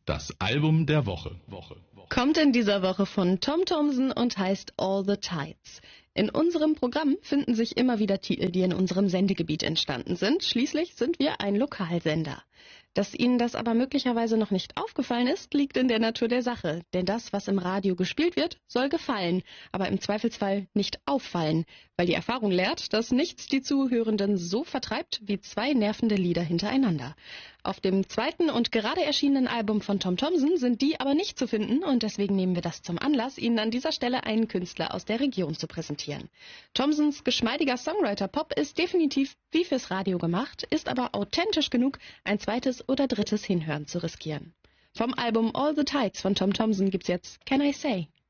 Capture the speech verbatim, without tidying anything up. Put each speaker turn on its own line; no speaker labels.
Das Album der Woche. Woche.
Kommt in dieser Woche von Tom Thomsen und heißt All the Tides. In unserem Programm finden sich immer wieder Titel, die in unserem Sendegebiet entstanden sind. Schließlich sind wir ein Lokalsender. Dass Ihnen das aber möglicherweise noch nicht aufgefallen ist, liegt in der Natur der Sache. Denn das, was im Radio gespielt wird, soll gefallen, aber im Zweifelsfall nicht auffallen, weil die Erfahrung lehrt, dass nichts die Zuhörenden so vertreibt wie zwei nervende Lieder hintereinander. Auf dem zweiten und gerade erschienenen Album von Tom Thomsen sind die aber nicht zu finden und deswegen nehmen wir das zum Anlass, Ihnen an dieser Stelle einen Künstler aus der Region zu präsentieren. Thomsens geschmeidiger Songwriter-Pop ist definitiv wie fürs Radio gemacht, ist aber authentisch genug, ein zweites oder drittes Hinhören zu riskieren. Vom Album All the Tides von Tom Thomsen gibt's jetzt Can I Say?